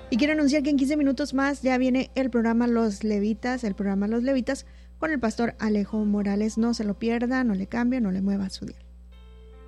Y quiero anunciar que en 15 minutos más ya viene el programa Los Levitas, con el pastor Alejo Morales. No se lo pierda, no le cambie, no le mueva su dial.